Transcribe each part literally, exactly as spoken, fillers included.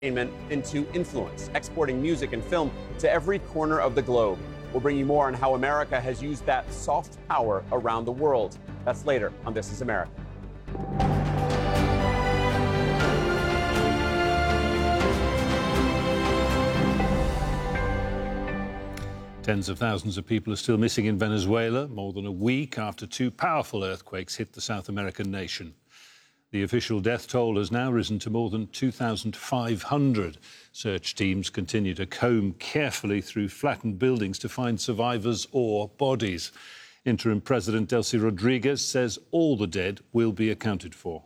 into influence, exporting music and film to every corner of the globe. We'll bring you more on how America has used that soft power around the world. That's later on This Is America. Tens of thousands of people are still missing in Venezuela, more than a week after two powerful earthquakes hit the South American nation. The official death toll has now risen to more than two thousand five hundred. Search teams continue to comb carefully through flattened buildings to find survivors or bodies. Interim President Delcy Rodriguez says all the dead will be accounted for.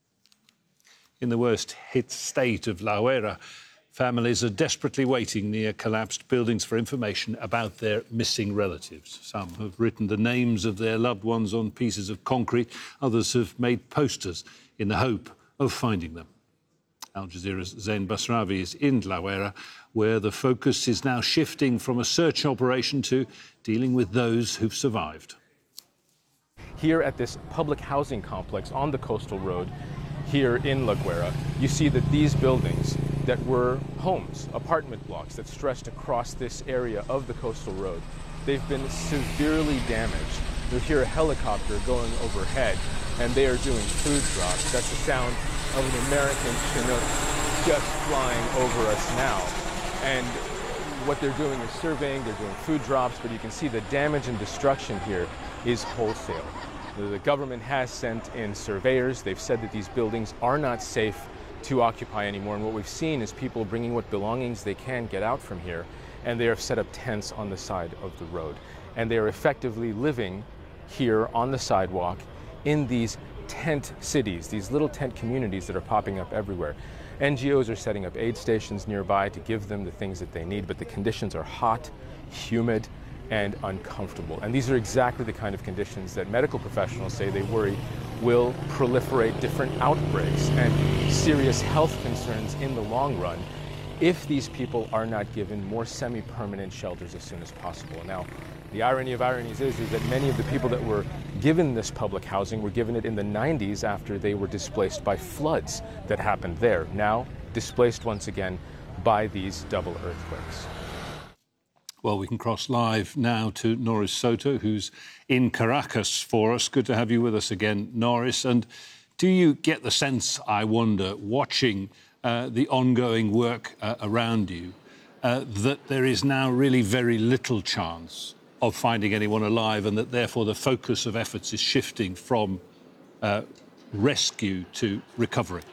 In the worst hit state of La Huera, families are desperately waiting near collapsed buildings for information about their missing relatives. Some have written the names of their loved ones on pieces of concrete. Others have made posters in the hope of finding them. Al Jazeera's Zain Basravi is in La Huera, where the focus is now shifting from a search operation to dealing with those who've survived. Here at this public housing complex on the coastal road here in La Huera, you see that these buildings that were homes, apartment blocks that stretched across this area of the coastal road, they've been severely damaged. You'll hear a helicopter going overhead, and they are doing food drops. That's the sound of an American Chinook just flying over us now. And what they're doing is surveying, they're doing food drops, but you can see the damage and destruction here is wholesale. The government has sent in surveyors. They've said that these buildings are not safe to occupy anymore, and what we've seen is people bringing what belongings they can get out from here, and they have set up tents on the side of the road, and they are effectively living here on the sidewalk in these tent cities, these little tent communities that are popping up everywhere. N G Os are setting up aid stations nearby to give them the things that they need, but the conditions are hot, humid, and uncomfortable. And these are exactly the kind of conditions that medical professionals say they worry will proliferate different outbreaks and serious health concerns in the long run if these people are not given more semi-permanent shelters as soon as possible. Now, the irony of ironies is, is that many of the people that were given this public housing were given it in the nineties after they were displaced by floods that happened there. Now, displaced once again by these double earthquakes. Well, we can cross live now to Norris Soto, who's in Caracas for us. Good to have you with us again, Norris. And do you get the sense, I wonder, watching uh, the ongoing work uh, around you, uh, that there is now really very little chance of finding anyone alive, and that therefore the focus of efforts is shifting from uh, rescue to recovery?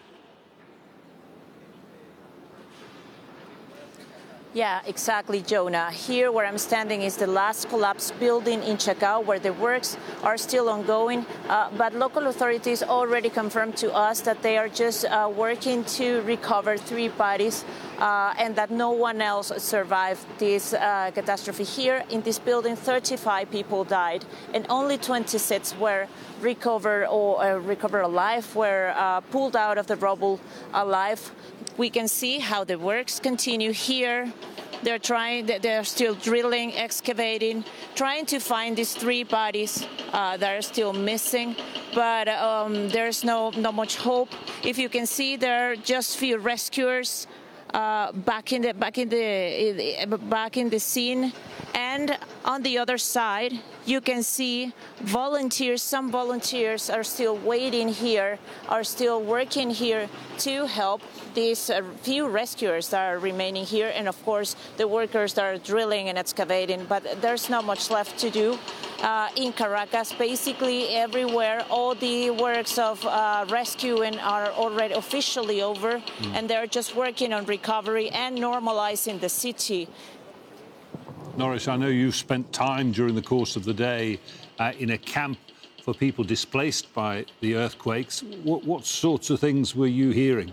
Yeah, exactly, Jonah. Here where I'm standing is the last collapsed building in Chacao, where the works are still ongoing. Uh, but local authorities already confirmed to us that they are just uh, working to recover three bodies uh, and that no one else survived this uh, catastrophe. Here in this building, thirty-five people died and only twenty-six were recovered or uh, recovered alive, were uh, pulled out of the rubble alive. We can see how the works continue here. They're trying, they're still drilling, excavating, trying to find these three bodies uh, that are still missing. But um, there's no, not much hope. If you can see, there are just few rescuers uh, back in the back in the back in the scene. And on the other side, you can see volunteers. Some volunteers are still waiting here, are still working here to help these uh, few rescuers that are remaining here, and of course the workers that are drilling and excavating. But there's not much left to do uh, in Caracas. Basically everywhere, all the works of uh, rescuing are already officially over, mm. and they're just working on recovery and normalizing the city. Norris, I know you've spent time during the course of the day uh, in a camp for people displaced by the earthquakes. What, what sorts of things were you hearing?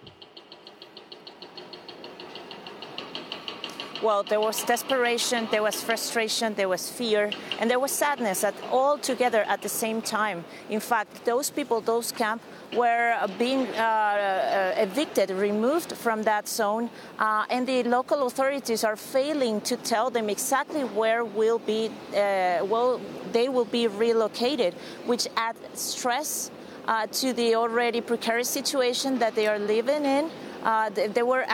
Well, there was desperation, there was frustration, there was fear, and there was sadness at all together at the same time. In fact, those people, those camps, were being uh, evicted, removed from that zone, uh, and the local authorities are failing to tell them exactly where will be, uh, well, they will be relocated, which adds stress uh, to the already precarious situation that they are living in. Uh, they, they were